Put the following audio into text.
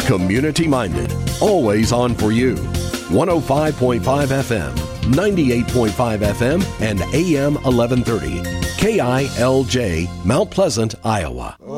Community-minded, always on for you. 105.5 FM, 98.5 FM, and AM 1130. KILJ, Mount Pleasant, Iowa.